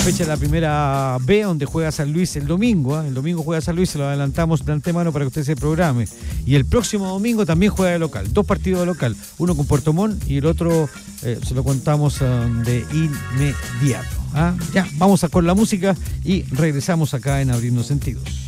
fecha de la primera B, donde juega San Luis el domingo. El domingo juega San Luis, se lo adelantamos de antemano para que usted se programe. Y el próximo domingo también juega de local. 2 partidos de local, uno con Puerto Montt y el otro se lo contamos de inmediato. Ya, vamos con la música y regresamos acá en Abriendo Sentidos.